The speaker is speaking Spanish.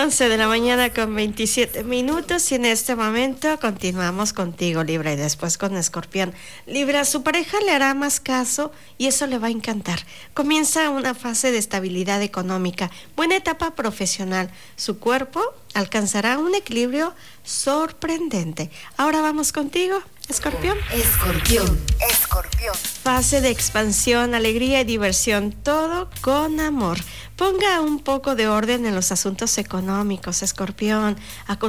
11 de la mañana con 27 minutos y en este momento continuamos contigo, Libra, y después con Escorpión. Libra, su pareja le hará más caso y eso le va a encantar. Comienza una fase de estabilidad económica, buena etapa profesional. Su cuerpo alcanzará un equilibrio sorprendente. Ahora vamos contigo, Escorpión. Escorpión. Fase de expansión, alegría y diversión, todo con amor. Ponga un poco de orden en los asuntos económicos, Escorpión.